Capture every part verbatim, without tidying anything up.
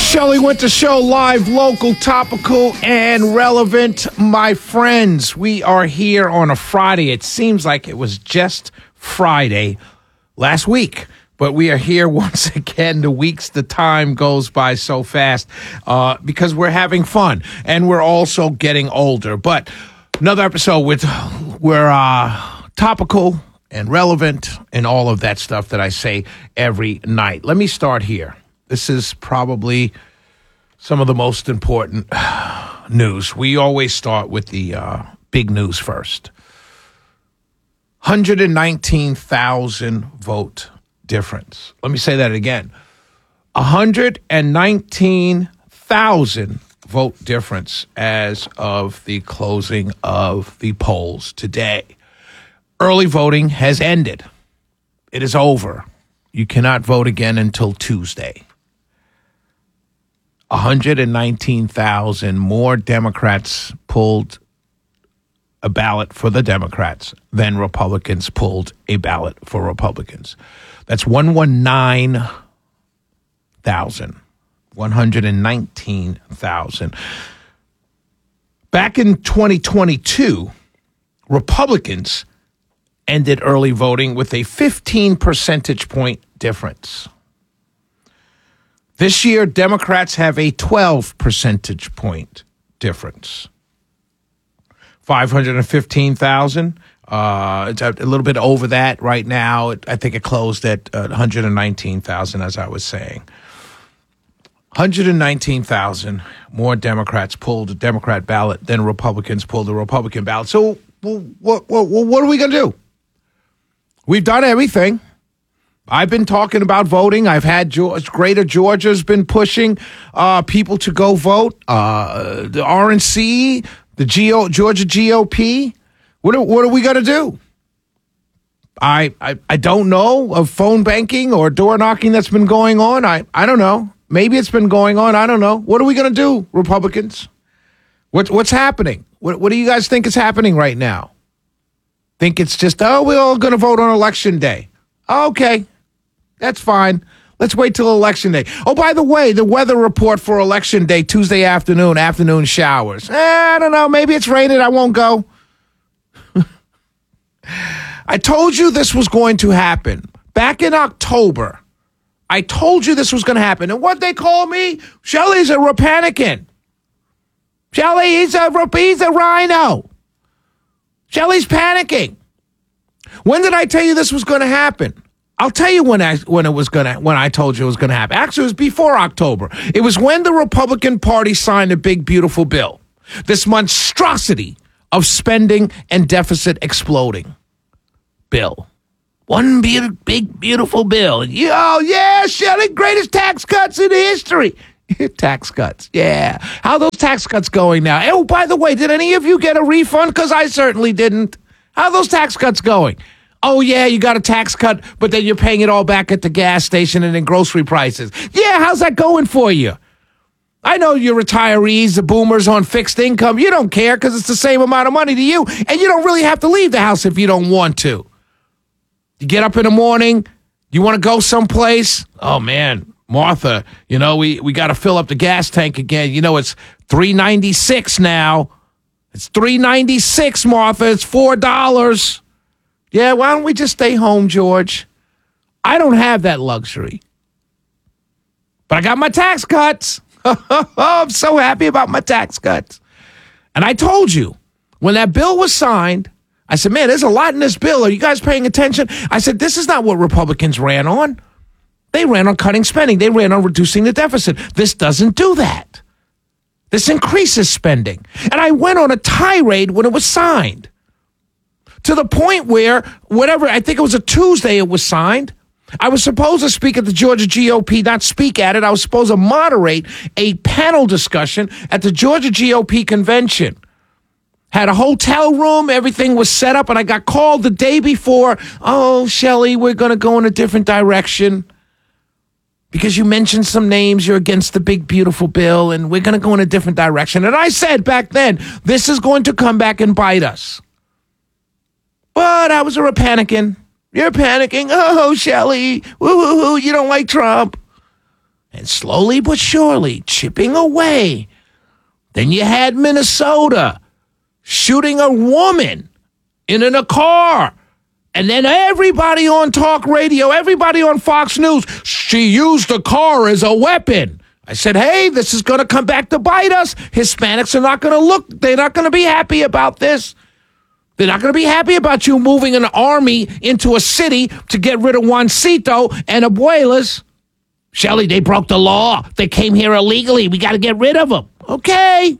Shelley Winter Show, live, local, topical, and relevant. My friends, we are here on a Friday. It seems like it was just Friday last week, but we are here once again. The weeks, the time goes by so fast uh, because we're having fun, and we're also getting older. But another episode with we're uh, topical and relevant and all of that stuff that I say every night. Let me start here. This is probably some of the most important news. We always start with the uh, big news first. one hundred nineteen thousand vote difference. Let me say that again. one hundred nineteen thousand vote difference as of the closing of the polls today. Early voting has ended. It is over. You cannot vote again until Tuesday. one hundred nineteen thousand more Democrats pulled a ballot for the Democrats than Republicans pulled a ballot for Republicans. That's one hundred nineteen thousand. one hundred nineteen thousand. Back in twenty twenty-two, Republicans ended early voting with a fifteen percentage point difference. This year, Democrats have a twelve percentage point difference. five hundred fifteen thousand. Uh, it's a little bit over that right now. I think it closed at uh, one hundred nineteen thousand, as I was saying. one hundred nineteen thousand more Democrats pulled a Democrat ballot than Republicans pulled a Republican ballot. So well, what, what, what are we going to do? We've done everything. I've been talking about voting. I've had George, Greater Georgia's been pushing uh, people to go vote. Uh, the R N C, the G O, Georgia G O P. What are, what are we going to do? I, I I don't know of phone banking or door knocking that's been going on. I, I don't know. Maybe it's been going on. I don't know. What are we going to do, Republicans? What, what's happening? What, what do you guys think is happening right now? Think it's just, oh, we're all going to vote on Election Day. Okay, that's fine. Let's wait till Election Day. Oh, by the way, the weather report for Election Day, Tuesday afternoon, afternoon showers. Eh, I don't know. Maybe it's raining. I won't go. I told you this was going to happen. Back in October, I told you this was going to happen. And what they call me? Shelley's a Repanican. Shelley, he's a, he's a rhino. Shelley's panicking. When did I tell you this was going to happen? I'll tell you when I when it was going to when I told you it was going to happen. Actually, it was before October. It was when the Republican Party signed a big beautiful bill. This monstrosity of spending and deficit exploding bill. One be- big beautiful bill. And you, oh yeah, Shelley, greatest tax cuts in history. Tax cuts, yeah. How are those tax cuts going now? Oh, by the way, did any of you get a refund? Because I certainly didn't. How are those tax cuts going? Oh, yeah, you got a tax cut, but then you're paying it all back at the gas station and in grocery prices. Yeah, how's that going for you? I know you're retirees, the boomers on fixed income. You don't care because it's the same amount of money to you, and you don't really have to leave the house if you don't want to. You get up in the morning, you want to go someplace. Oh, man. Martha, you know, we, we got to fill up the gas tank again. You know, it's three ninety-six now. It's three ninety-six, Martha. It's four dollars. Yeah, why don't we just stay home, George? I don't have that luxury. But I got my tax cuts. I'm so happy about my tax cuts. And I told you, when that bill was signed, I said, man, there's a lot in this bill. Are you guys paying attention? I said, this is not what Republicans ran on. They ran on cutting spending. They ran on reducing the deficit. This doesn't do that. This increases spending. And I went on a tirade when it was signed to the point where whatever, I think it was a Tuesday it was signed. I was supposed to speak at the Georgia G O P, not speak at it. I was supposed to moderate a panel discussion at the Georgia G O P convention. Had a hotel room, everything was set up, and I got called the day before. Oh, Shelley, we're going to go in a different direction. Because you mentioned some names, you're against the big, beautiful bill, and we're going to go in a different direction. And I said back then, this is going to come back and bite us. But I was a Repanican. You're panicking. Oh, Shelley, woo-hoo-hoo, you don't like Trump. And slowly but surely, chipping away. Then you had Minnesota shooting a woman in, in a car. And then everybody on talk radio, everybody on Fox News, she used the car as a weapon. I said, hey, this is going to come back to bite us. Hispanics are not going to look, they're not going to be happy about this. They're not going to be happy about you moving an army into a city to get rid of Juancito and Abuelas. Shelley, they broke the law. They came here illegally. We got to get rid of them. Okay.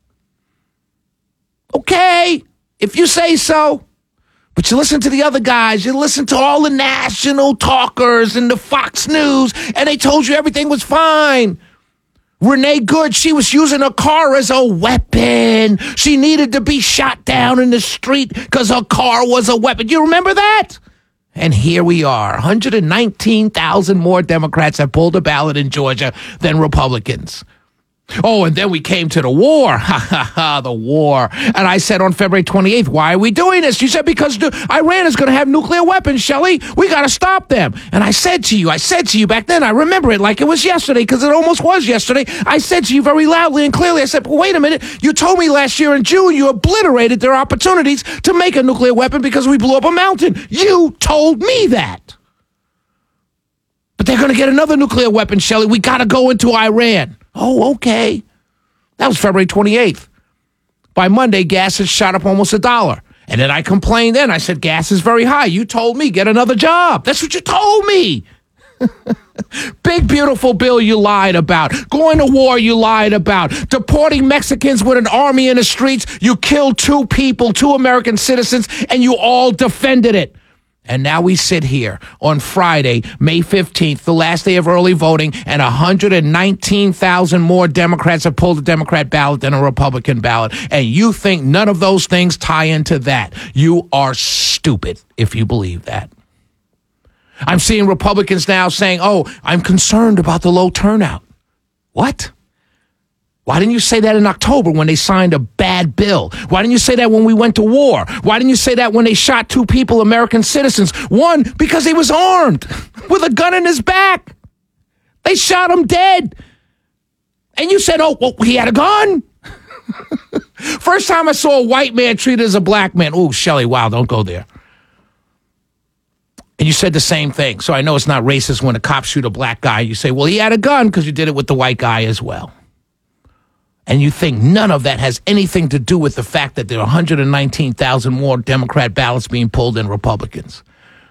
Okay. If you say so. But you listen to the other guys. You listen to all the national talkers and the Fox News, and they told you everything was fine. Renee Good, she was using her car as a weapon. She needed to be shot down in the street because her car was a weapon. You remember that? And here we are. one hundred nineteen thousand more Democrats have pulled a ballot in Georgia than Republicans. Oh, and then we came to the war. Ha, ha, ha, the war. And I said on February twenty-eighth, why are we doing this? You said because Iran is going to have nuclear weapons, Shelley. We got to stop them. And I said to you, I said to you back then, I remember it like it was yesterday because it almost was yesterday. I said to you very loudly and clearly, I said, well, wait a minute. You told me last year in June you obliterated their opportunities to make a nuclear weapon because we blew up a mountain. You told me that. But they're going to get another nuclear weapon, Shelley. We got to go into Iran. Oh, okay. That was February twenty-eighth. By Monday, gas had shot up almost a dollar. And then I complained then. I said, gas is very high. You told me, get another job. That's what you told me. Big, beautiful bill you lied about. Going to war you lied about. Deporting Mexicans with an army in the streets. You killed two people, two American citizens, and you all defended it. And now we sit here on Friday, May fifteenth, the last day of early voting, and one hundred nineteen thousand more Democrats have pulled a Democrat ballot than a Republican ballot. And you think none of those things tie into that. You are stupid if you believe that. I'm seeing Republicans now saying, oh, I'm concerned about the low turnout. What? Why didn't you say that in October when they signed a bad bill? Why didn't you say that when we went to war? Why didn't you say that when they shot two people, American citizens? One, because he was armed with a gun in his back. They shot him dead. And you said, oh, well, he had a gun. First time I saw a white man treated as a black man. Oh, Shelley, wow, don't go there. And you said the same thing. So I know it's not racist when a cop shoot a black guy. You say, well, he had a gun because you did it with the white guy as well. And you think none of that has anything to do with the fact that there are one hundred nineteen thousand more Democrat ballots being pulled than Republicans.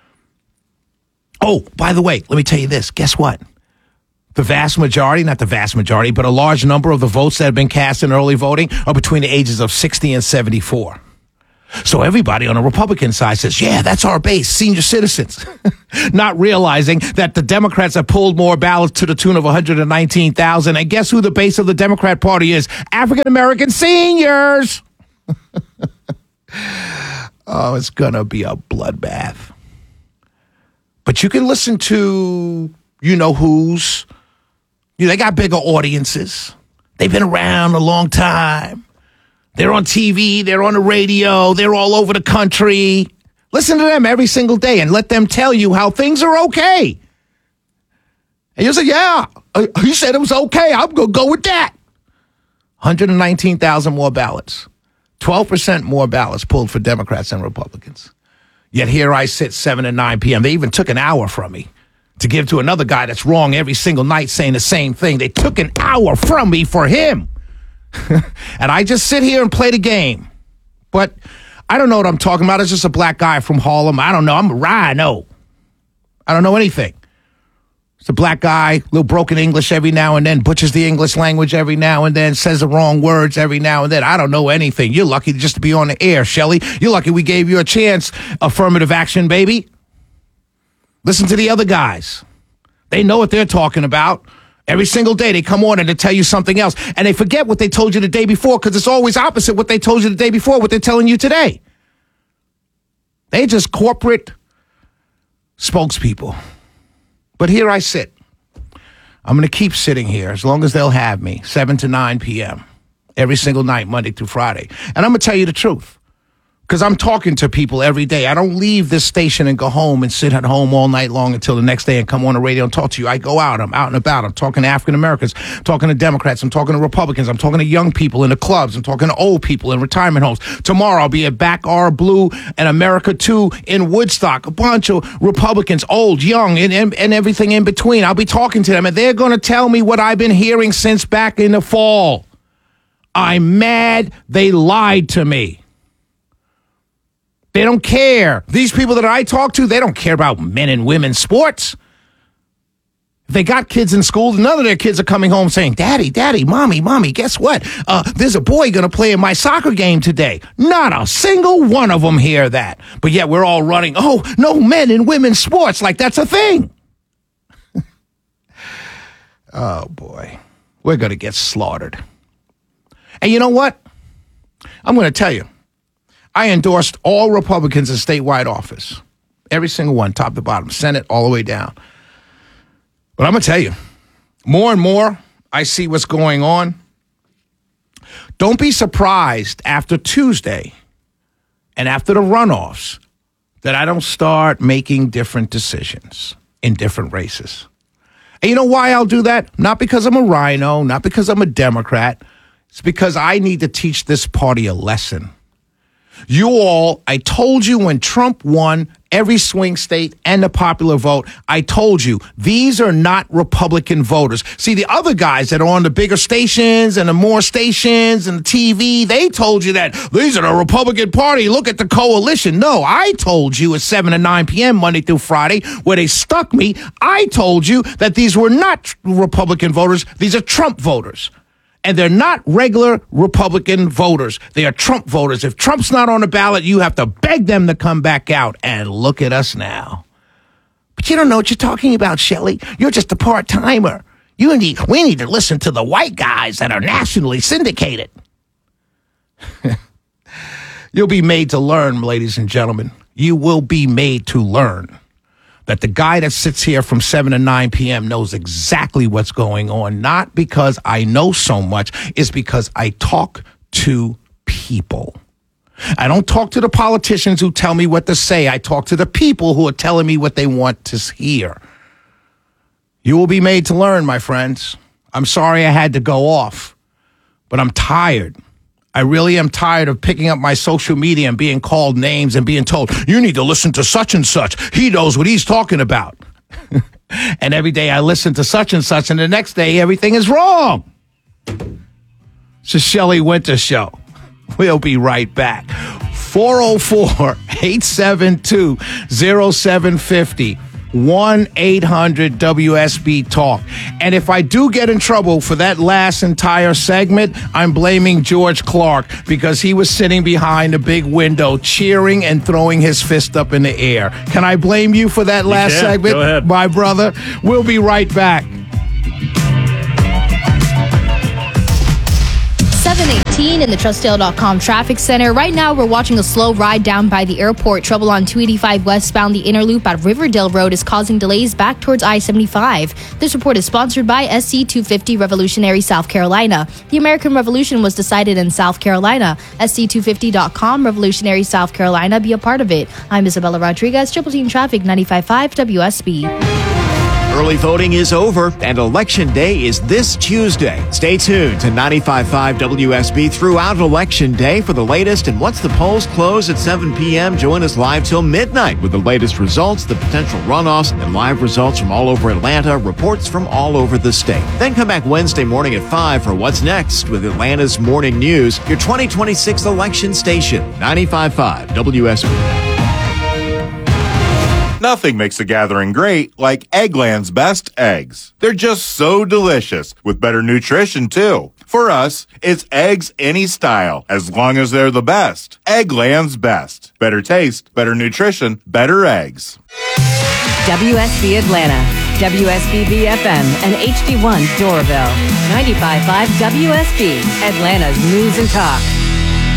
Oh, by the way, let me tell you this. Guess what? The vast majority, not the vast majority, but a large number of the votes that have been cast in early voting are between the ages of sixty and seventy-four. So everybody on the Republican side says, yeah, that's our base, senior citizens. Not realizing that the Democrats have pulled more ballots to the tune of one hundred nineteen thousand. And guess who the base of the Democrat Party is? African-American seniors. Oh, it's going to be a bloodbath. But you can listen to, you know who's. You know, they got bigger audiences. They've been around a long time. They're on T V, they're on the radio, they're all over the country. Listen to them every single day and let them tell you how things are okay. And you say, yeah, he said it was okay. I'm going to go with that. one hundred nineteen thousand more ballots. twelve percent more ballots pulled for Democrats than Republicans. Yet here I sit seven and nine p.m. They even took an hour from me to give to another guy that's wrong every single night saying the same thing. They took an hour from me for him. And I just sit here and play the game. But I don't know what I'm talking about. It's just a black guy from Harlem. I don't know. I'm a rhino. I don't know anything. It's a black guy, little broken English every now and then, butchers the English language every now and then, says the wrong words every now and then. I don't know anything. You're lucky just to be on the air, Shelley. You're lucky we gave you a chance. Affirmative action, baby. Listen to the other guys. They know what they're talking about. Every single day they come on and they tell you something else. And they forget what they told you the day before because it's always opposite what they told you the day before, what they're telling you today. They just corporate spokespeople. But here I sit. I'm going to keep sitting here as long as they'll have me, seven to nine p.m. every single night, Monday through Friday. And I'm going to tell you the truth. because I'm talking to people every day. I don't leave this station and go home and sit at home all night long until the next day and come on the radio and talk to you. I go out. I'm out and about. I'm talking to African Americans, talking to Democrats. I'm talking to Republicans. I'm talking to young people in the clubs. I'm talking to old people in retirement homes. Tomorrow I'll be at Back Our Blue and America two in Woodstock. A bunch of Republicans, old, young, and, and, and everything in between. I'll be talking to them, and they're going to tell me what I've been hearing since back in the fall. I'm mad they lied to me. They don't care. These people that I talk to, they don't care about men and women's sports. If they got kids in school, none of their kids are coming home saying, Daddy, Daddy, Mommy, Mommy, guess what? Uh, there's a boy going to play in my soccer game today. Not a single one of them hear that. But yet we're all running, oh, no men and women's sports, like that's a thing. Oh, boy. We're going to get slaughtered. And you know what? I'm going to tell you. I endorsed all Republicans in statewide office. Every single one, top to bottom, Senate, all the way down. But I'm going to tell you, more and more I see what's going on. Don't be surprised after Tuesday and after the runoffs that I don't start making different decisions in different races. And you know why I'll do that? Not because I'm a rhino, not because I'm a Democrat. It's because I need to teach this party a lesson. You all, I told you when Trump won every swing state and the popular vote, I told you, these are not Republican voters. See, the other guys that are on the bigger stations and the more stations and the T V, they told you that these are the Republican Party. Look at the coalition. No, I told you at seven to nine p.m. Monday through Friday, where they stuck me, I told you that these were not Republican voters. These are Trump voters. And they're not regular Republican voters. They are Trump voters. If Trump's not on the ballot, you have to beg them to come back out. And look at us now. But you don't know what you're talking about, Shelley. You're just a part-timer. You need, we need to listen to the white guys that are nationally syndicated. You'll be made to learn, ladies and gentlemen. You will be made to learn that the guy that sits here from seven to nine p.m. knows exactly what's going on, not because I know so much, it's because I talk to people. I don't talk to the politicians who tell me what to say. I talk to the people who are telling me what they want to hear. You will be made to learn, my friends. I'm sorry I had to go off, but I'm tired. I really am tired of picking up my social media and being called names and being told, you need to listen to such and such. He knows what he's talking about. And every day I listen to such and such, and the next day everything is wrong. It's the Shelley Winter Show. We'll be right back. four oh four, eight seven two, oh seven five oh. one eight hundred W S B Talk. And if I do get in trouble for that last entire segment, I'm blaming George Clark because he was sitting behind a big window cheering and throwing his fist up in the air. Can I blame you for that last segment, Go ahead. my brother? We'll be right back. seven eighteen in the Trustdale dot com traffic center. Right now, we're watching a slow ride down by the airport. Trouble on two eighty-five westbound. The inner loop at Riverdale Road is causing delays back towards I seventy-five. This report is sponsored by S C two fifty Revolutionary South Carolina. The American Revolution was decided in South Carolina. S C two fifty dot com, Revolutionary South Carolina. Be a part of it. I'm Isabella Rodriguez, Triple Team Traffic, ninety-five point five W S B. Early voting is over, and Election Day is this Tuesday. Stay tuned to ninety-five point five W S B throughout Election Day for the latest. And once the polls close at seven p.m., join us live till midnight with the latest results, the potential runoffs, and live results from all over Atlanta, reports from all over the state. Then come back Wednesday morning at five for What's Next with Atlanta's Morning News, your twenty twenty-six election station, ninety-five point five W S B. Nothing makes a gathering great like Eggland's best eggs. They're just so delicious, with better nutrition too. For us, it's eggs any style, as long as they're the best. Eggland's best. Better taste, better nutrition, better eggs. W S B Atlanta, W S B B F M, and H D one Doraville. ninety-five point five W S B, Atlanta's News and Talk.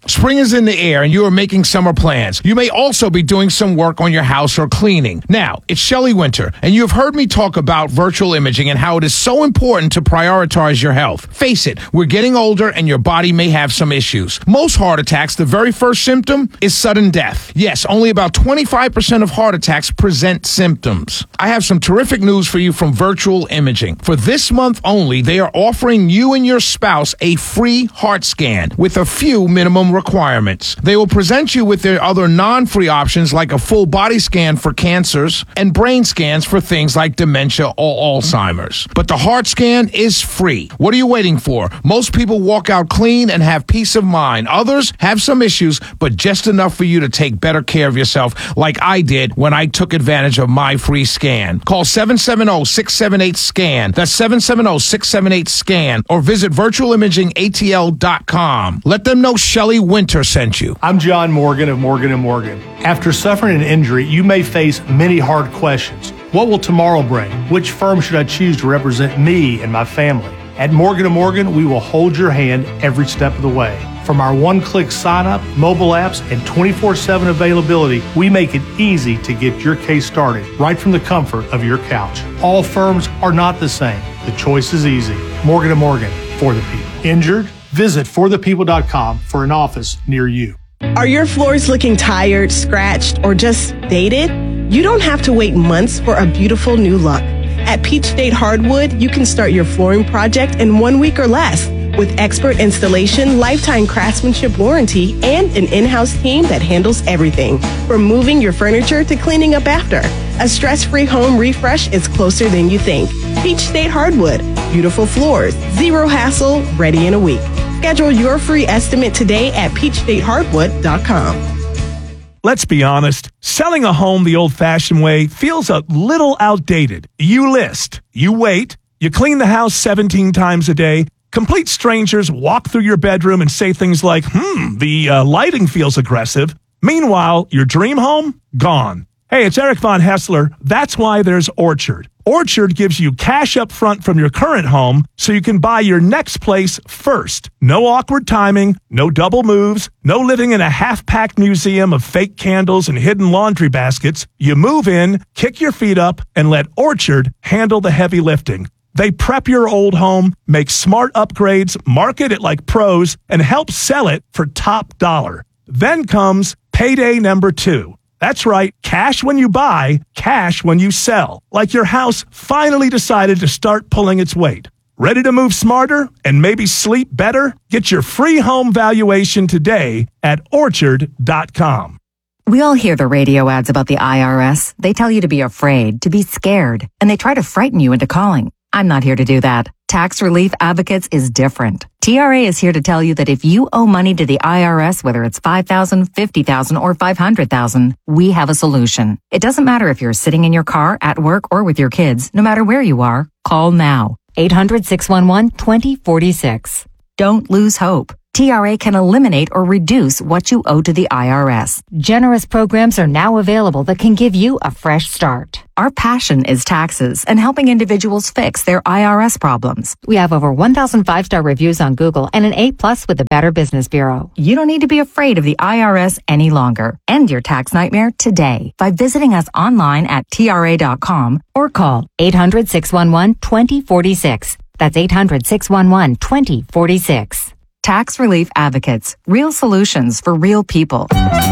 Spring is in the air and you are making summer plans. You may also be doing some work on your house or cleaning. Now, it's Shelley Winter, and you have heard me talk about virtual imaging and how it is so important to prioritize your health. Face it, we're getting older and your body may have some issues. Most heart attacks, the very first symptom is sudden death. Yes, only about twenty-five percent of heart attacks present symptoms. I have some terrific news for you from Virtual Imaging. For this month only, they are offering you and your spouse a free heart scan with a few minimum requirements. They will present you with their other non-free options like a full body scan for cancers and brain scans for things like dementia or Alzheimer's. But the heart scan is free. What are you waiting for? Most people walk out clean and have peace of mind. Others have some issues, but just enough for you to take better care of yourself like I did when I took advantage of my free scan. Call seven seven zero, six seven eight, SCAN. That's seven seven zero, six seven eight, SCAN. Or visit virtual imaging A T L dot com. Let them know Shelley Winter sent you. I'm John Morgan of Morgan and Morgan. After suffering an injury, you may face many hard questions. What will tomorrow bring? Which firm should I choose to represent me and my family? At Morgan and Morgan, we will hold your hand every step of the way. From our one-click sign-up, mobile apps, and twenty-four seven availability, we make it easy to get your case started right from the comfort of your couch. All firms are not the same. The choice is easy. Morgan and Morgan, for the people. Injured? Visit for the people dot com for an office near you. Are your floors looking tired, scratched, or just dated? You don't have to wait months for a beautiful new look. At Peach State Hardwood, you can start your flooring project in one week or less with expert installation, lifetime craftsmanship warranty, and an in-house team that handles everything from moving your furniture to cleaning up after. A stress-free home refresh is closer than you think. Peach State Hardwood, beautiful floors, zero hassle, ready in a week. Schedule your free estimate today at peach state hardwood dot com. Let's be honest, selling a home the old-fashioned way feels a little outdated. You list, you wait, you clean the house seventeen times a day, complete strangers walk through your bedroom and say things like, hmm, the uh, lighting feels aggressive. Meanwhile, your dream home? Gone. Hey, it's Eric Von Hessler. That's why there's Orchard. Orchard gives you cash up front from your current home so you can buy your next place first. No awkward timing, no double moves, no living in a half-packed museum of fake candles and hidden laundry baskets. You move in, kick your feet up, and let Orchard handle the heavy lifting. They prep your old home, make smart upgrades, market it like pros, and help sell it for top dollar. Then comes payday number two. That's right, cash when you buy, cash when you sell. Like your house finally decided to start pulling its weight. Ready to move smarter and maybe sleep better? Get your free home valuation today at orchard dot com. We all hear the radio ads about the I R S. They tell you to be afraid, to be scared, and they try to frighten you into calling. I'm not here to do that. Tax Relief Advocates is different. T R A is here to tell you that if you owe money to the I R S, whether it's five thousand dollars, fifty thousand dollars, or five hundred thousand dollars, we have a solution. It doesn't matter if you're sitting in your car, at work, or with your kids. No matter where you are, call now. eight hundred, six one one, two zero four six. Don't lose hope. T R A can eliminate or reduce what you owe to the I R S. Generous programs are now available that can give you a fresh start. Our passion is taxes and helping individuals fix their I R S problems. We have over one thousand five-star reviews on Google and an A plus with the Better Business Bureau. You don't need to be afraid of the I R S any longer. End your tax nightmare today by visiting us online at T R A dot com or call eight hundred, six one one, two zero four six. That's eight hundred, six one one, two zero four six. Tax Relief Advocates. Real solutions for real people.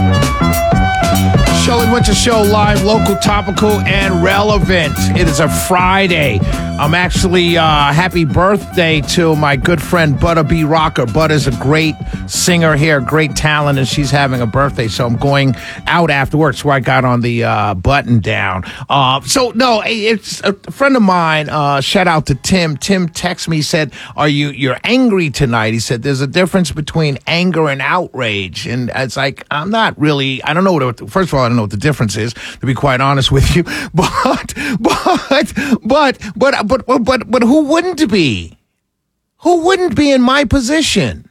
Shelley Winter Show, live, local, topical, and relevant. It is a Friday. I'm actually, uh, happy birthday to my good friend, Butter B. Rocker. Bud is a great singer here, great talent, and she's having a birthday, so I'm going out afterwards where I got on the uh, button down. Uh, so, no, it's a friend of mine, uh, shout out to Tim. Tim texted me, said, are you, you're angry tonight? He said, there's a difference between anger and outrage. And it's like, I'm not really, I don't know what, first of all, I don't know what the difference is, to be quite honest with you. But, but, but, but, but, but, but who wouldn't be? Who wouldn't be in my position?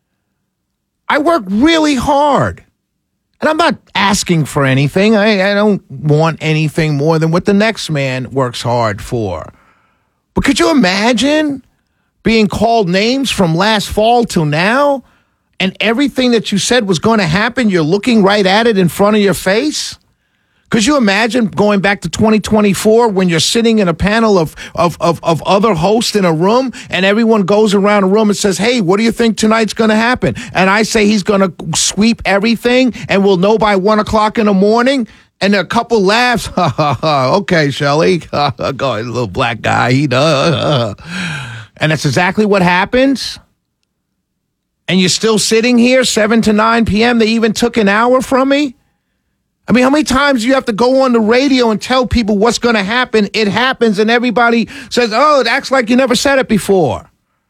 I work really hard. And I'm not asking for anything. I, I don't want anything more than what the next man works hard for. But could you imagine being called names from last fall till now and everything that you said was going to happen, you're looking right at it in front of your face? Could you imagine going back to twenty twenty-four when you're sitting in a panel of, of, of, of other hosts in a room and everyone goes around a room and says, hey, what do you think tonight's going to happen? And I say he's going to sweep everything and we'll know by one o'clock in the morning. And a couple laughs. Okay, Shelley. Go, little black guy. He does. And that's exactly what happens. And you're still sitting here seven to nine p.m. They even took an hour from me. I mean, how many times do you have to go on the radio and tell people what's going to happen? It happens, and everybody says, oh, it acts like you never said it before.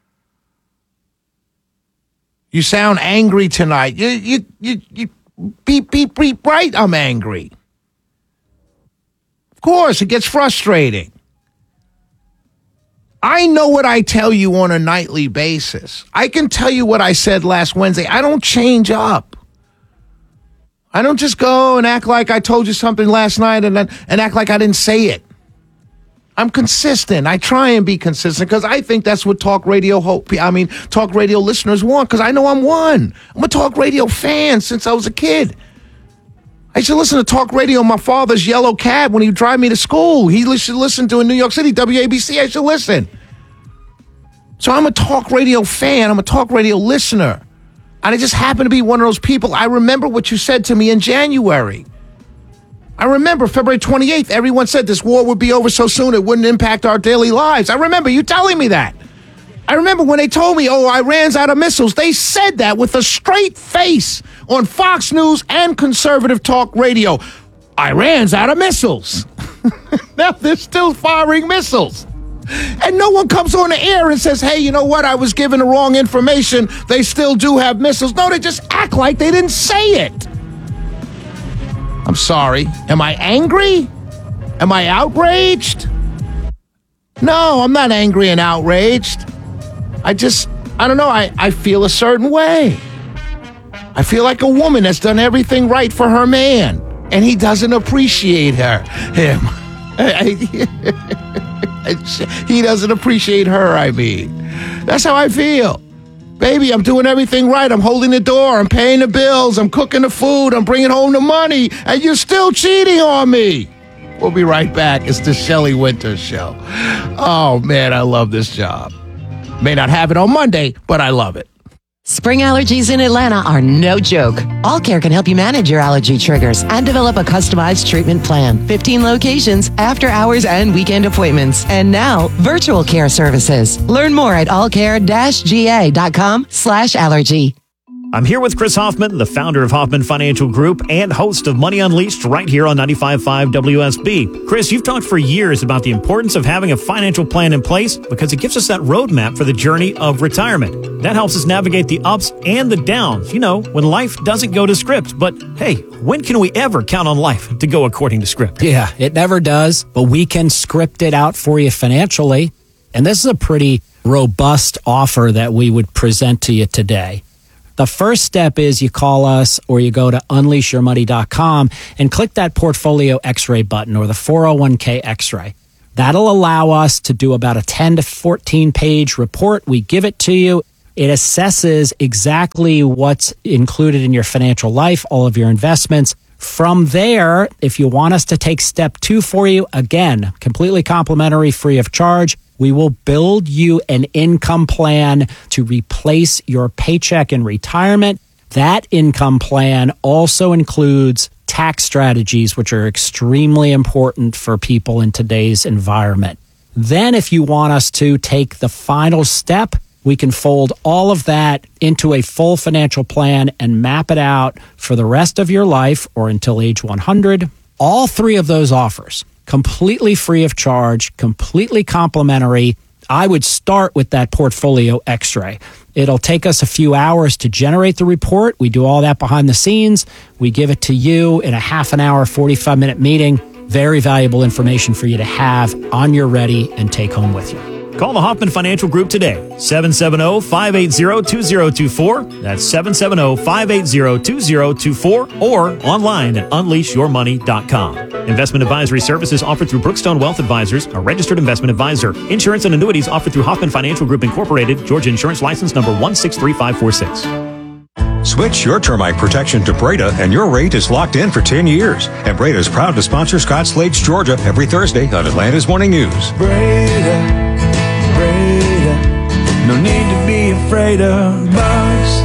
You sound angry tonight. You, you, you, you beep, beep, beep, right? I'm angry. Of course, it gets frustrating. I know what I tell you on a nightly basis. I can tell you what I said last Wednesday. I don't change up. I don't just go and act like I told you something last night and then, and act like I didn't say it. I'm consistent. I try and be consistent because I think that's what talk radio hope. I mean, talk radio listeners want because I know I'm one. I'm a talk radio fan since I was a kid. I used to listen to talk radio in my father's yellow cab when he would drive me to school. He used to listen to in New York City, W A B C. I used to listen. So I'm a talk radio fan. I'm a talk radio listener. And I just happen to be one of those people. I remember what you said to me in January. I remember February twenty-eighth, everyone said this war would be over so soon it wouldn't impact our daily lives. I remember you telling me that. I remember when they told me, oh, Iran's out of missiles. They said that with a straight face on Fox News and conservative talk radio. Iran's out of missiles. Now they're still firing missiles. And no one comes on the air and says, hey, you know what? I was given the wrong information. They still do have missiles. No, they just act like they didn't say it. I'm sorry. Am I angry? Am I outraged? No, I'm not angry and outraged. I just, I don't know. I, I feel a certain way. I feel like a woman that's done everything right for her man, and he doesn't appreciate her. Him. He doesn't appreciate her, I mean. That's how I feel. Baby, I'm doing everything right. I'm holding the door. I'm paying the bills. I'm cooking the food. I'm bringing home the money. And you're still cheating on me. We'll be right back. It's the Shelley Winters Show. Oh, man, I love this job. May not have it on Monday, but I love it. Spring allergies in Atlanta are no joke. All Care can help you manage your allergy triggers and develop a customized treatment plan. fifteen locations, after hours and weekend appointments. And now, virtual care services. Learn more at allcare-ga.com slash allergy. I'm here with Chris Hoffman, the founder of Hoffman Financial Group and host of Money Unleashed right here on ninety-five point five W S B. Chris, you've talked for years about the importance of having a financial plan in place because it gives us that roadmap for the journey of retirement. That helps us navigate the ups and the downs, you know, when life doesn't go to script. But hey, when can we ever count on life to go according to script? Yeah, it never does, but we can script it out for you financially. And this is a pretty robust offer that we would present to you today. The first step is you call us or you go to unleash your money dot com and click that portfolio x-ray button or the four oh one k x-ray. That'll allow us to do about a ten to fourteen page report. We give it to you. It assesses exactly what's included in your financial life, all of your investments. From there, if you want us to take step two for you, again, completely complimentary, free of charge, we will build you an income plan to replace your paycheck in retirement. That income plan also includes tax strategies, which are extremely important for people in today's environment. Then if you want us to take the final step, we can fold all of that into a full financial plan and map it out for the rest of your life or until age one hundred. All three of those offers, completely free of charge, completely complimentary. I would start with that portfolio x-ray. It'll take us a few hours to generate the report. We do all that behind the scenes. We give it to you in a half an hour, forty-five minute meeting. Very valuable information for you to have on your ready and take home with you. Call the Hoffman Financial Group today, seven seven zero, five eight zero, two zero two four. That's seven seven zero, five eight zero, two zero two four or online at unleash your money dot com. Investment advisory services offered through Brookstone Wealth Advisors, a registered investment advisor. Insurance and annuities offered through Hoffman Financial Group Incorporated, Georgia Insurance License number one six three five four six. Switch your termite protection to Breda, and your rate is locked in for ten years. And Breda is proud to sponsor Scott Slade's Georgia every Thursday on Atlanta's Morning News. Breda, Breda, no need to be afraid of bugs.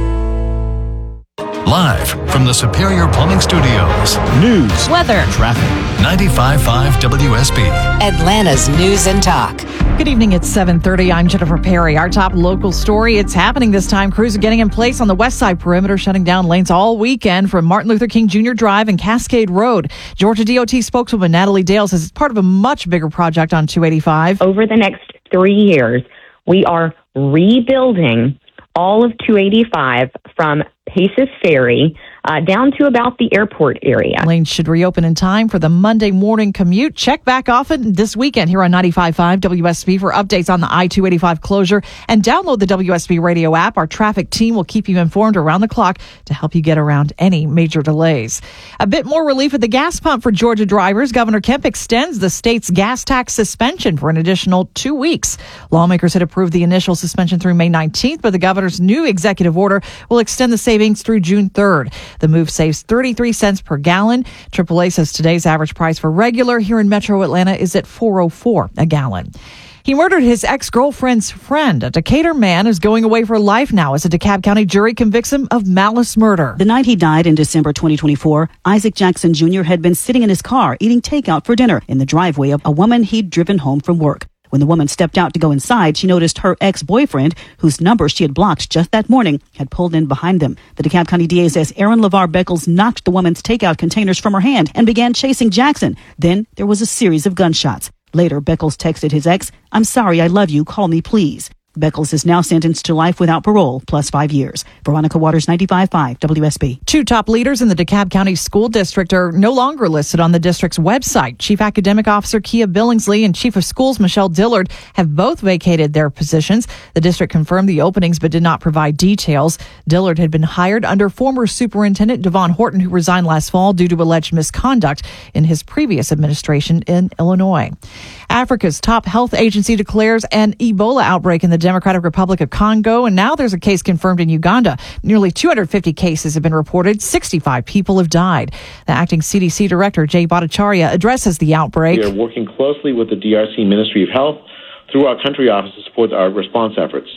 Live from the Superior Plumbing Studios. News, weather, traffic. ninety-five point five W S B. Atlanta's News and Talk. Good evening. It's seven thirty. I'm Jennifer Perry. Our top local story. It's happening this time. Crews are getting in place on the west side perimeter, shutting down lanes all weekend from Martin Luther King Junior Drive and Cascade Road. Georgia D O T spokeswoman Natalie Dale says it's part of a much bigger project on two eighty-five. Over the next three years, we are rebuilding all of two eighty-five from Paces Ferry uh, down to about the airport area. Lanes should reopen in time for the Monday morning commute. Check back often this weekend here on ninety-five point five W S B for updates on the I two eighty-five closure, and download the W S B radio app. Our traffic team will keep you informed around the clock to help you get around any major delays. A bit more relief at the gas pump for Georgia drivers. Governor Kemp extends the state's gas tax suspension for an additional two weeks. Lawmakers had approved the initial suspension through May nineteenth, but the governor's new executive order will extend the savings through June third. The move saves thirty-three cents per gallon. triple A says today's average price for regular here in Metro Atlanta is at four oh four a gallon. He murdered his ex-girlfriend's friend. A Decatur man is going away for life now as a DeKalb County jury convicts him of malice murder. The night he died in December twenty twenty-four, Isaac Jackson Junior had been sitting in his car eating takeout for dinner in the driveway of a woman he'd driven home from work. When the woman stepped out to go inside, she noticed her ex-boyfriend, whose number she had blocked just that morning, had pulled in behind them. The DeKalb County D A says Aaron LeVar Beckles knocked the woman's takeout containers from her hand and began chasing Jackson. Then there was a series of gunshots. Later, Beckles texted his ex, "I'm sorry, I love you, call me please." Beckles is now sentenced to life without parole, plus five years. Veronica Waters, ninety-five point five W S B. Two top leaders in the DeKalb County School District are no longer listed on the district's website. Chief Academic Officer Kia Billingsley and Chief of Schools Michelle Dillard have both vacated their positions. The district confirmed the openings but did not provide details. Dillard had been hired under former Superintendent Devon Horton, who resigned last fall due to alleged misconduct in his previous administration in Illinois. Africa's top health agency declares an Ebola outbreak in the Democratic Republic of Congo, and now there's a case confirmed in Uganda. Nearly two hundred fifty cases have been reported. sixty-five people have died. The acting C D C director, Jay Bhattacharya, addresses the outbreak. We are working closely with the D R C Ministry of Health through our country office to support our response efforts.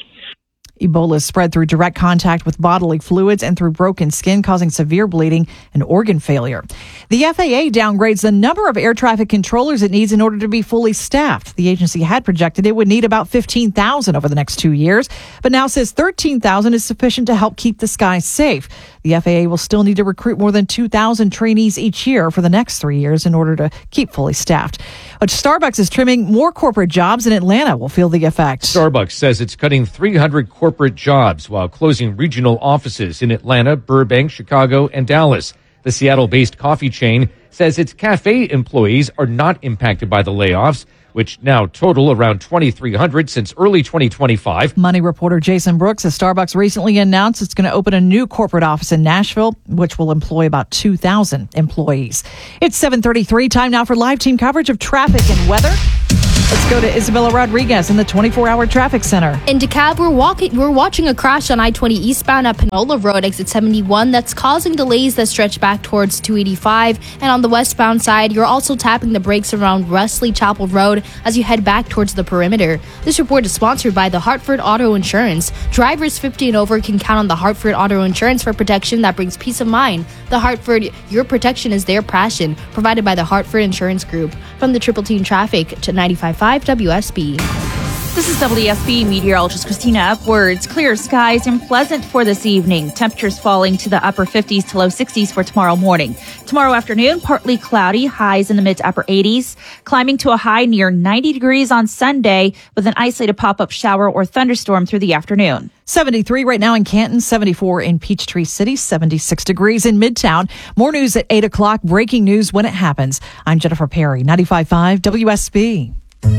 Ebola is spread through direct contact with bodily fluids and through broken skin, causing severe bleeding and organ failure. The F A A downgrades the number of air traffic controllers it needs in order to be fully staffed. The agency had projected it would need about fifteen thousand over the next two years, but now says thirteen thousand is sufficient to help keep the skies safe. The F A A will still need to recruit more than two thousand trainees each year for the next three years in order to keep fully staffed. But Starbucks is trimming more corporate jobs in Atlanta will feel the effect. Starbucks says it's cutting three hundred corporate jobs while closing regional offices in Atlanta, Burbank, Chicago, and Dallas. The Seattle-based coffee chain says its cafe employees are not impacted by the layoffs, which now total around twenty-three hundred since early twenty twenty-five. Money reporter Jason Brooks says Starbucks recently announced it's going to open a new corporate office in Nashville, which will employ about two thousand employees. It's seven thirty-three. Time now for live team coverage of traffic and weather. Let's go to Isabella Rodriguez in the twenty-four hour traffic center. In DeKalb, we're walking. We're watching a crash on I twenty eastbound at Panola Road, exit seventy-one. That's causing delays that stretch back towards two eighty-five. And on the westbound side, you're also tapping the brakes around Wesley Chapel Road as you head back towards the perimeter. This report is sponsored by the Hartford Auto Insurance. Drivers fifty and over can count on the Hartford Auto Insurance for protection that brings peace of mind. The Hartford, your protection is their passion. Provided by the Hartford Insurance Group. From the Triple Team Traffic to ninety-five point five W S B. This is W S B meteorologist Christina Upwards. Clear skies and pleasant for this evening. Temperatures falling to the upper fifties to low sixties for tomorrow morning. Tomorrow afternoon, partly cloudy, highs in the mid to upper eighties, climbing to a high near ninety degrees on Sunday with an isolated pop-up shower or thunderstorm through the afternoon. seventy-three right now in Canton, seventy-four in Peachtree City, seventy-six degrees in Midtown. More news at eight o'clock. Breaking news when it happens. I'm Jennifer Perry, ninety-five point five W S B.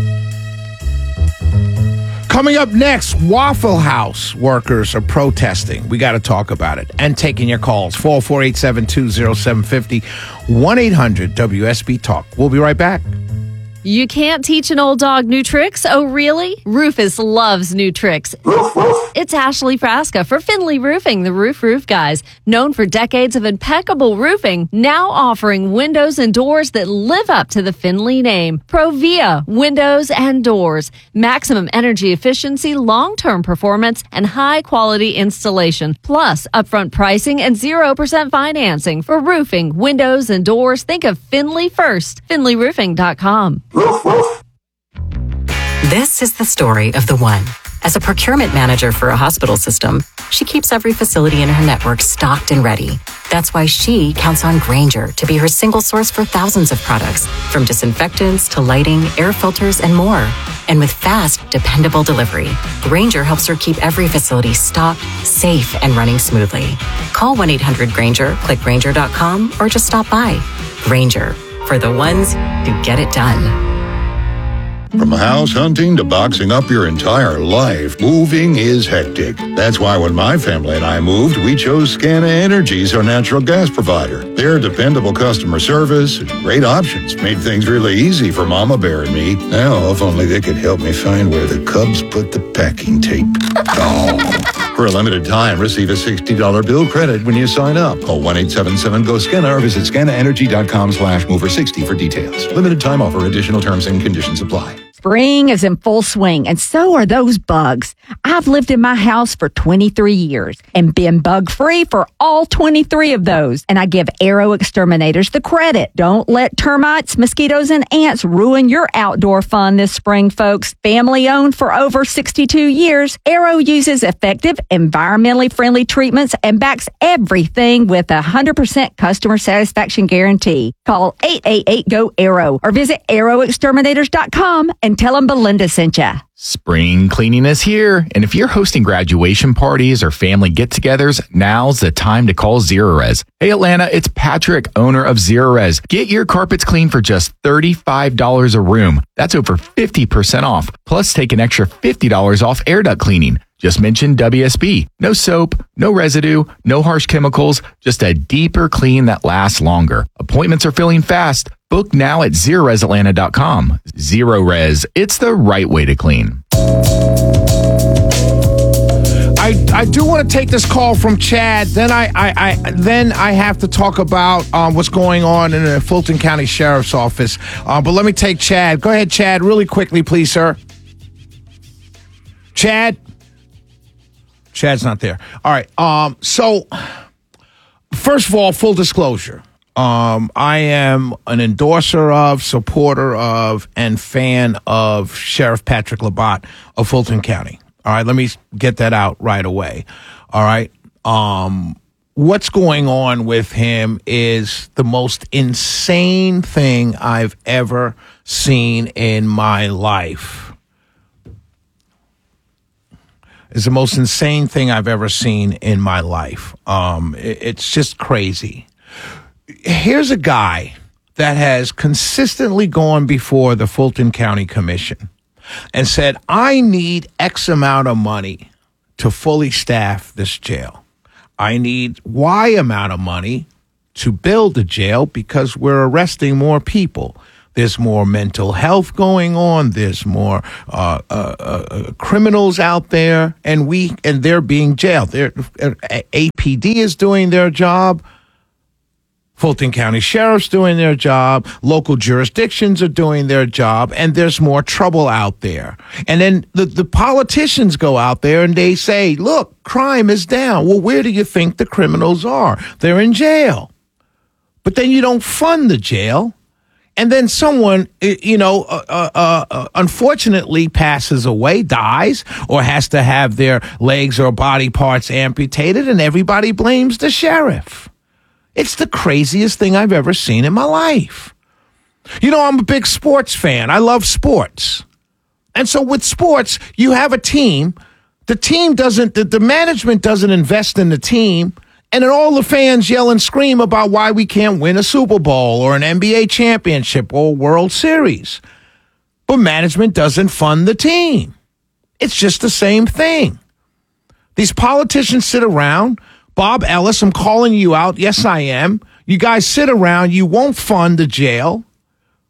Coming up next, Waffle House workers are protesting. We got to talk about it. And taking your calls. four oh four, eight seven two, oh seven five oh, one eight hundred W S B Talk. We'll be right back. You can't teach an old dog new tricks? Oh, really? Rufus loves new tricks. It's Ashley Frasca for Finley Roofing, the Roof Roof Guys. Known for decades of impeccable roofing, now offering windows and doors that live up to the Finley name. Provia Windows and Doors. Maximum energy efficiency, long-term performance, and high-quality installation. Plus, upfront pricing and zero percent financing. For roofing, windows, and doors, think of Finley first. finley roofing dot com. This is the story of the one. As a procurement manager for a hospital system, she keeps every facility in her network stocked and ready. That's why she counts on Grainger to be her single source for thousands of products, from disinfectants to lighting, air filters, and more. And with fast, dependable delivery, Grainger helps her keep every facility stocked, safe, and running smoothly. Call one eight hundred Grainger, click Grainger dot com, or just stop by. Grainger, for the ones who get it done. From house hunting to boxing up your entire life, moving is hectic. That's why when my family and I moved, we chose Scana Energy as our natural gas provider. Their dependable customer service and great options made things really easy for Mama Bear and me. Now, if only they could help me find where the Cubs put the packing tape. Oh. For a limited time, receive a sixty dollars bill credit when you sign up. Call one eight seven seven G O S C A N A or visit scana energy dot com slash mover sixty for details. Limited time offer. Additional terms and conditions apply. Spring is in full swing, and so are those bugs. I've lived in my house for twenty-three years and been bug-free for all twenty-three of those. And I give Arrow Exterminators the credit. Don't let termites, mosquitoes, and ants ruin your outdoor fun this spring, folks. Family-owned for over sixty-two years, Arrow uses effective, environmentally friendly treatments and backs everything with a one hundred percent customer satisfaction guarantee. Call eight eight eight, G O, ARROW or visit arrow exterminators dot com and tell them Belinda sent ya. Spring cleaning is here, and if you're hosting graduation parties or family get-togethers, now's the time to call Zerorez. Hey Atlanta, it's Patrick, owner of Zerorez. Get your carpets clean for just thirty-five dollars a room. That's over fifty percent off. Plus, take an extra fifty dollars off air duct cleaning. Just mention W S B. No soap, no residue, no harsh chemicals, just a deeper clean that lasts longer. Appointments are filling fast. Book now at zerorez atlanta dot com. Zerorez, it's the right way to clean. I, I do want to take this call from Chad. Then I, I, I then I have to talk about um, what's going on in the Fulton County Sheriff's Office. Uh, but let me take Chad. Go ahead, Chad, really quickly, please, sir. Chad. Chad's not there. All right. Um, so, first of all, full disclosure. Um, I am an endorser of, supporter of, and fan of Sheriff Patrick Labatt of Fulton County. All right. Let me get that out right away. All right. Um, what's going on with him is the most insane thing I've ever seen in my life. It's the most insane thing I've ever seen in my life. Um, it, it's just crazy. Here's a guy that has consistently gone before the Fulton County Commission and said, I need X amount of money to fully staff this jail. I need Y amount of money to build a jail because we're arresting more people. There's more mental health going on. There's more uh, uh, uh, criminals out there, and we and they're being jailed. They're, uh, A P D is doing their job. Fulton County Sheriff's doing their job. Local jurisdictions are doing their job, and there's more trouble out there. And then the, the politicians go out there and they say, look, crime is down. Well, where do you think the criminals are? They're in jail. But then you don't fund the jail. And then someone, you know, uh, uh, uh, unfortunately passes away, dies, or has to have their legs or body parts amputated, and everybody blames the sheriff. It's the craziest thing I've ever seen in my life. You know, I'm a big sports fan. I love sports. And so with sports, you have a team. The team doesn't, the, the management doesn't invest in the team. And then all the fans yell and scream about why we can't win a Super Bowl or an N B A championship or World Series. But management doesn't fund the team. It's just the same thing. These politicians sit around. Bob Ellis, I'm calling you out. Yes, I am. You guys sit around. You won't fund the jail.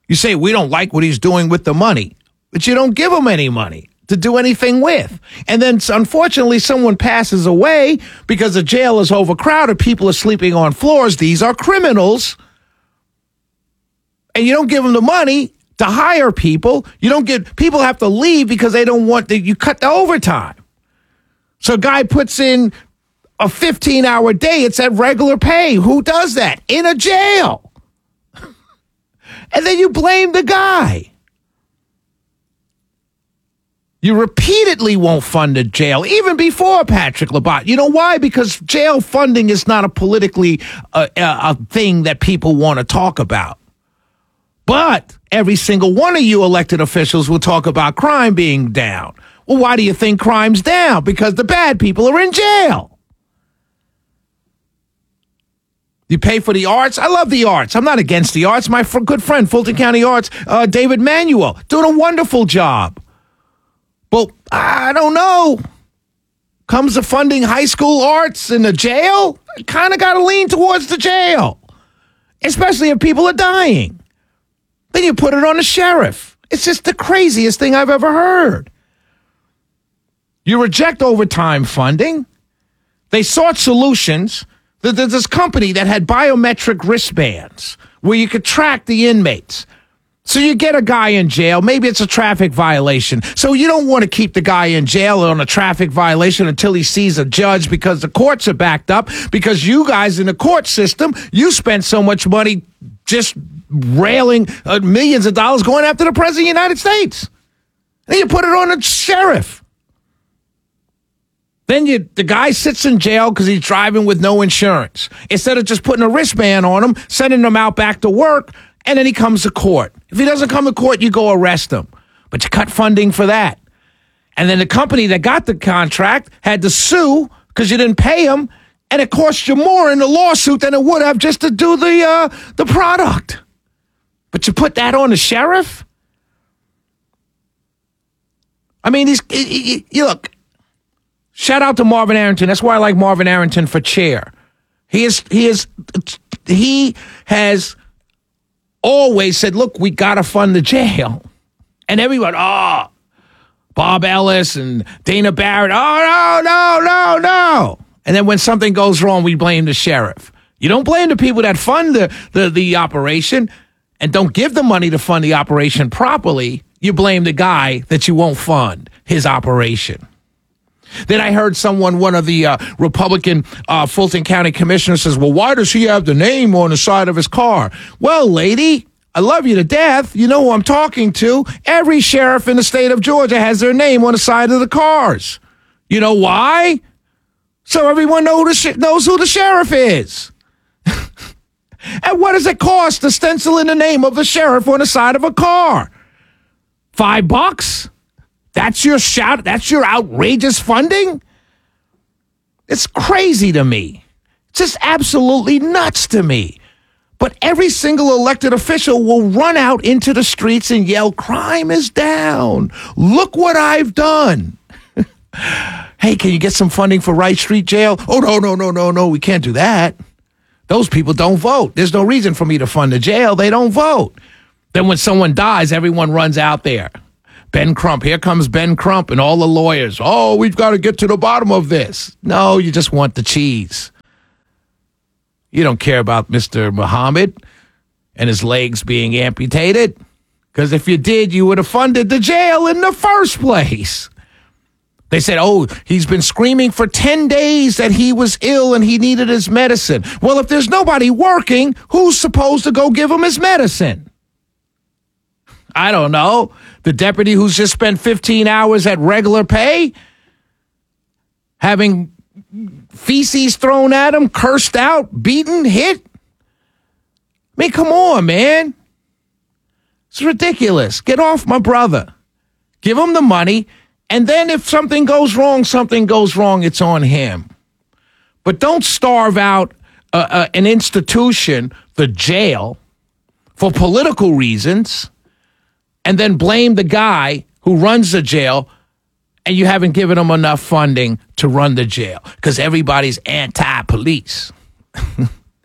You say, we don't like what he's doing with the money, but you don't give him any money to do anything with. And then, unfortunately, someone passes away because the jail is overcrowded. People are sleeping on floors. These are criminals. And you don't give them the money to hire people. You don't get, people have to leave because they don't want, the, you cut the overtime. So a guy puts in a fifteen hour day. It's at regular pay. Who does that? In a jail. And then you blame the guy. You repeatedly won't fund a jail, even before Patrick Labat. You know why? Because jail funding is not a politically uh, a thing that people want to talk about. But every single one of you elected officials will talk about crime being down. Well, why do you think crime's down? Because the bad people are in jail. You pay for the arts. I love the arts. I'm not against the arts. My fr- good friend, Fulton County Arts, uh, David Manuel, doing a wonderful job. Well, I don't know. Comes to funding high school arts in the jail? Kind of got to lean towards the jail, especially if people are dying. Then you put it on the sheriff. It's just the craziest thing I've ever heard. You reject overtime funding. They sought solutions. There's this company that had biometric wristbands where you could track the inmates. So you get a guy in jail. Maybe it's a traffic violation. So you don't want to keep the guy in jail on a traffic violation until he sees a judge because the courts are backed up. Because you guys in the court system, you spent so much money just railing uh, millions of dollars going after the president of the United States. Then you put it on the sheriff. Then you, the guy sits in jail because he's driving with no insurance. Instead of just putting a wristband on him, sending him out back to work, and then he comes to court. If he doesn't come to court, you go arrest him. But you cut funding for that. And then the company that got the contract had to sue because you didn't pay him, and it cost you more in the lawsuit than it would have just to do the uh, the product. But you put that on the sheriff? I mean, these, you, you look, shout out to Marvin Arrington. That's why I like Marvin Arrington for chair. He is, he is, he has always said, look, we got to fund the jail. And everyone, oh, Bob Ellis and Dana Barrett, oh, no, no, no, no. And then when something goes wrong, we blame the sheriff. You don't blame the people that fund the, the, the operation and don't give the money to fund the operation properly. You blame the guy that you won't fund his operation. Then I heard someone, one of the uh, Republican uh, Fulton County commissioners says, well, why does he have the name on the side of his car? Well, lady, I love you to death. You know who I'm talking to. Every sheriff in the state of Georgia has their name on the side of the cars. You know why? So everyone know the sh- knows who the sheriff is. And what does it cost to stencil in the name of the sheriff on the side of a car? Five bucks? That's your shout? That's your outrageous funding? It's crazy to me. It's just absolutely nuts to me. But every single elected official will run out into the streets and yell, crime is down. Look what I've done. Hey, can you get some funding for Wright Street Jail? Oh, no, no, no, no, no. We can't do that. Those people don't vote. There's no reason for me to fund the jail. They don't vote. Then when someone dies, everyone runs out there. Ben Crump, here comes Ben Crump and all the lawyers. Oh, we've got to get to the bottom of this. No, you just want the cheese. You don't care about Mister Muhammad and his legs being amputated. Because if you did, you would have funded the jail in the first place. They said, oh, he's been screaming for ten days that he was ill and he needed his medicine. Well, if there's nobody working, who's supposed to go give him his medicine? I don't know. The deputy who's just spent fifteen hours at regular pay, having feces thrown at him, cursed out, beaten, hit. I mean, come on, man. It's ridiculous. Get off my brother. Give him the money. And then if something goes wrong, something goes wrong, it's on him. But don't starve out uh, uh, an institution, the jail, for political reasons, and then blame the guy who runs the jail, and you haven't given him enough funding to run the jail because everybody's anti-police.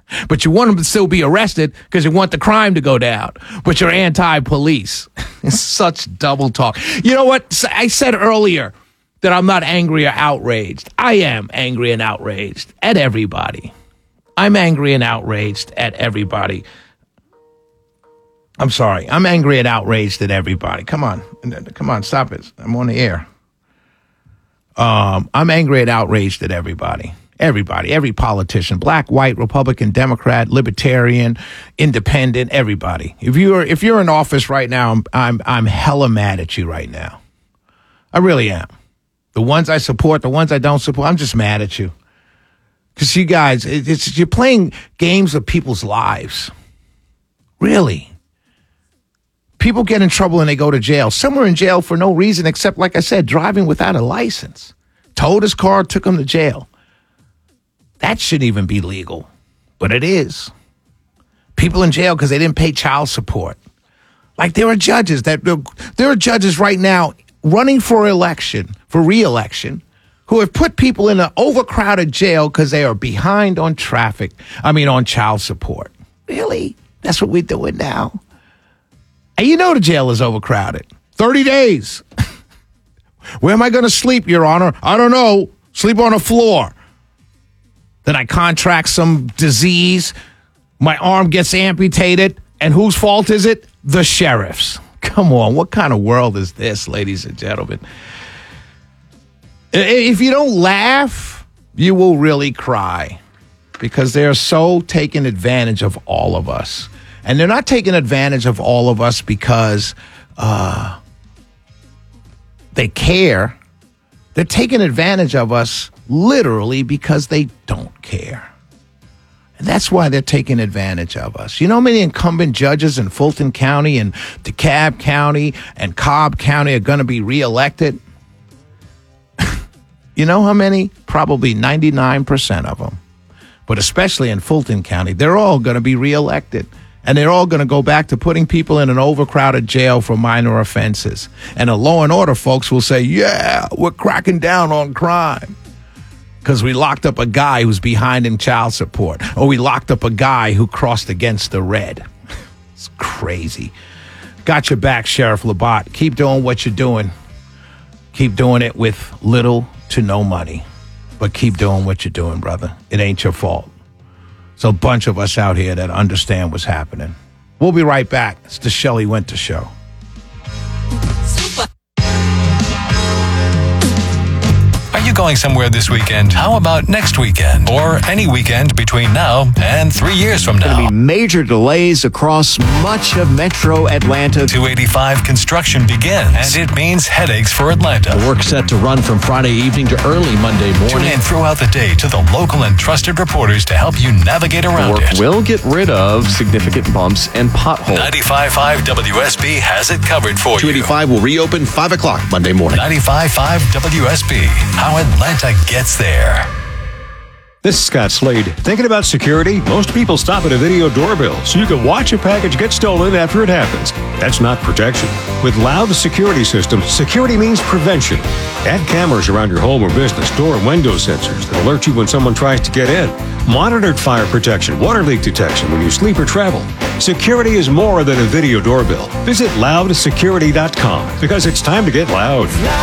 But you want them to still be arrested because you want the crime to go down. But you're anti-police. It's such double talk. You know what? I said earlier that I'm not angry or outraged. I am angry and outraged at everybody. I'm angry and outraged at everybody. I'm sorry. I'm angry and outraged at everybody. Come on. Come on. Stop it. I'm on the air. Um, I'm angry and outraged at everybody. Everybody, every politician, black, white, Republican, Democrat, Libertarian, Independent, everybody. If you're if you're in office right now, I'm I'm I'm hella mad at you right now. I really am. The ones I support, the ones I don't support, I'm just mad at you. Because you guys, it's you're playing games of people's lives. Really. People get in trouble and they go to jail. Some are in jail for no reason except, like I said, driving without a license. Towed his car, took him to jail. That shouldn't even be legal, but it is. People in jail because they didn't pay child support. Like there are judges that there are judges right now running for election, for re-election, who have put people in an overcrowded jail because they are behind on traffic. I mean, on child support. Really? That's what we're doing now? And you know the jail is overcrowded. thirty days. Where am I going to sleep, Your Honor? I don't know. Sleep on a floor. Then I contract some disease. My arm gets amputated. And whose fault is it? The sheriff's. Come on. What kind of world is this, ladies and gentlemen? If you don't laugh, you will really cry. Because they're so taking advantage of all of us. And they're not taking advantage of all of us because uh, they care. They're taking advantage of us literally because they don't care. And that's why they're taking advantage of us. You know how many incumbent judges in Fulton County and DeKalb County and Cobb County are going to be reelected? You know how many? Probably ninety-nine percent of them. But especially in Fulton County, they're all going to be reelected. And they're all going to go back to putting people in an overcrowded jail for minor offenses. And the law and order folks will say, yeah, we're cracking down on crime. Because we locked up a guy who's behind in child support. Or we locked up a guy who crossed against the red. It's crazy. Got your back, Sheriff Labatt. Keep doing what you're doing. Keep doing it with little to no money. But keep doing what you're doing, brother. It ain't your fault. There's a bunch of us out here that understand what's happening. We'll be right back. It's the Shelley Winter Show. Are you going somewhere this weekend? How about next weekend? Or any weekend between now and three years from now? Going to be major delays across much of Metro Atlanta. two eighty-five construction begins, and it means headaches for Atlanta. The work set to run from Friday evening to early Monday morning. Tune in throughout the day to the local and trusted reporters to help you navigate around the work it. will get rid of significant bumps and potholes. ninety-five point five W S B has it covered for two eighty-five you. will reopen five o'clock Monday morning. ninety-five point five W S B. How Atlanta gets there. This is Scott Slade. Thinking about security? Most people stop at a video doorbell so you can watch a package get stolen after it happens. That's not protection. With Loud Security System, security means prevention. Add cameras around your home or business, door and window sensors that alert you when someone tries to get in. Monitored fire protection, water leak detection when you sleep or travel. Security is more than a video doorbell. Visit loud security dot com because it's time to get loud.